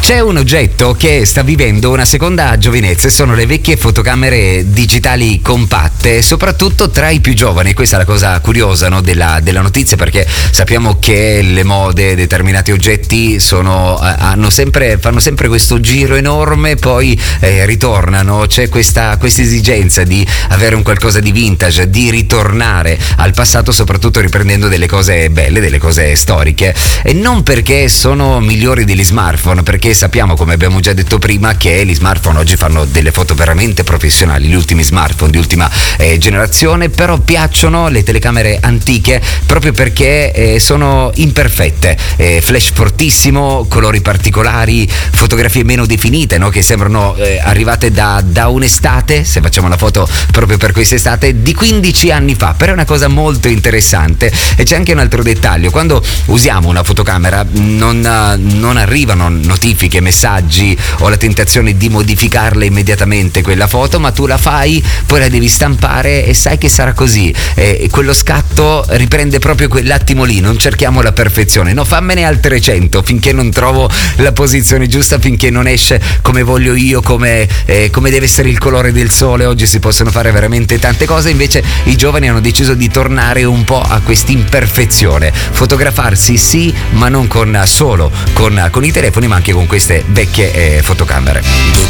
C'è un oggetto che sta vivendo una seconda giovinezza e sono le vecchie fotocamere digitali compatte, soprattutto tra i più giovani. Questa è la cosa curiosa, no, della notizia, perché sappiamo che le mode, determinati oggetti fanno sempre questo giro enorme, poi ritornano. C'è questa esigenza di avere un qualcosa di vintage, di ritornare al passato, soprattutto riprendendo delle cose belle, delle cose storiche, e non perché sono migliori degli smartphone, perché sappiamo, come abbiamo già detto prima, che gli smartphone oggi fanno delle foto veramente professionali, gli ultimi smartphone di ultima generazione, però piacciono le telecamere antiche proprio perché sono imperfette, flash fortissimo, colori particolari, fotografie meno definite, no? Che sembrano arrivate da un'estate, se facciamo la foto proprio per quest'estate, di 15 anni fa. Però è una cosa molto interessante. E c'è anche un altro dettaglio: quando usiamo una fotocamera non arrivano notifiche, messaggi o la tentazione di modificarla immediatamente quella foto, ma tu la fai, poi la devi stampare e sai che sarà così, e quello scatto riprende proprio quell'attimo lì. Non cerchiamo la perfezione, no, fammene altre 100 finché non trovo la posizione giusta, finché non esce come voglio io, come deve essere il colore del sole. Oggi si possono fare veramente tante cose, invece i giovani hanno deciso di tornare un po' a quest'imperfezione, fotografarsi sì, ma non solo con i telefoni, ma anche con queste vecchie fotocamere.